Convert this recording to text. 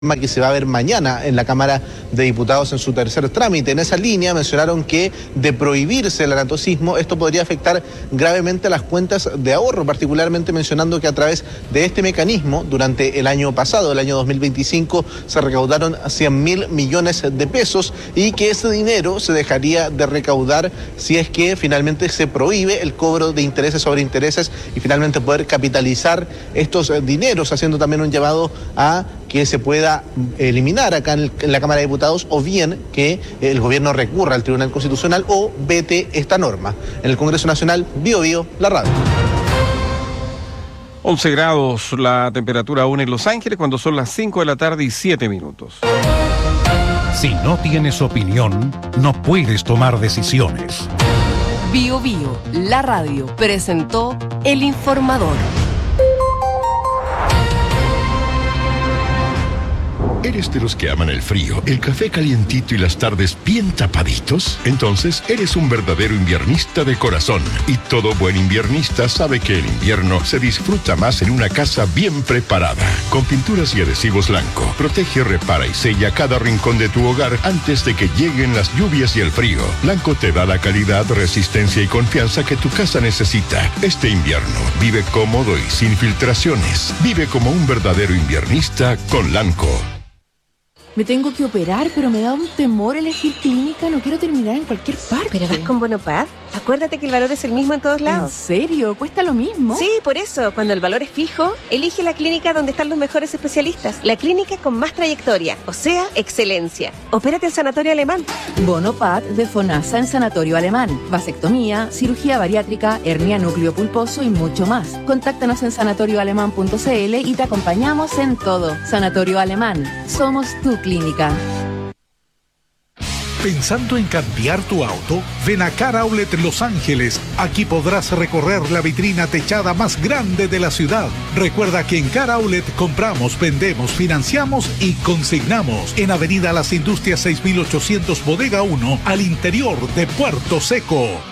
que se va a ver mañana en la Cámara de Diputados en su tercer trámite. En esa línea mencionaron que de prohibirse el anatocismo, esto podría afectar gravemente a las cuentas de ahorro, particularmente mencionando que a través de este mecanismo, durante el año pasado, el año 2025, se recaudaron 100.000 millones de pesos y que ese dinero se dejaría de recaudar si es que finalmente se prohíbe el cobro de intereses sobre intereses y finalmente poder capitalizar estos dineros, haciendo también un llamado a que se pueda eliminar acá en la Cámara de Diputados o bien que el gobierno recurra al Tribunal Constitucional o vete esta norma. En el Congreso Nacional, Bío Bío, la radio. 11 grados la temperatura aún en Los Ángeles cuando son las 5 de la tarde y 7 minutos. Si no tienes opinión, no puedes tomar decisiones. Bío Bío, la radio, presentó El Informador. ¿Eres de los que aman el frío, el café calientito y las tardes bien tapaditos? Entonces eres un verdadero inviernista de corazón. Y todo buen inviernista sabe que el invierno se disfruta más en una casa bien preparada. Con pinturas y adhesivos Lanco, protege, repara y sella cada rincón de tu hogar antes de que lleguen las lluvias y el frío. Lanco te da la calidad, resistencia y confianza que tu casa necesita. Este invierno, vive cómodo y sin filtraciones. Vive como un verdadero inviernista con Lanco. Me tengo que operar, pero me da un temor elegir clínica. No quiero terminar en cualquier parte. ¿Pero vas con Bonopad? Acuérdate que el valor es el mismo en todos lados. ¿En serio? ¿Cuesta lo mismo? Sí, por eso. Cuando el valor es fijo, elige la clínica donde están los mejores especialistas. La clínica con más trayectoria, o sea, excelencia. Opérate en Sanatorio Alemán. Bonopad de FONASA en Sanatorio Alemán. Vasectomía, cirugía bariátrica, hernia núcleo pulposo y mucho más. Contáctanos en sanatorioalemán.cl y te acompañamos en todo. Sanatorio Alemán. Somos tu clínica. ¿Pensando en cambiar tu auto? Ven a Car Outlet Los Ángeles. Aquí podrás recorrer la vitrina techada más grande de la ciudad. Recuerda que en Car Outlet compramos, vendemos, financiamos y consignamos. En Avenida Las Industrias 6800 Bodega 1, al interior de Puerto Seco.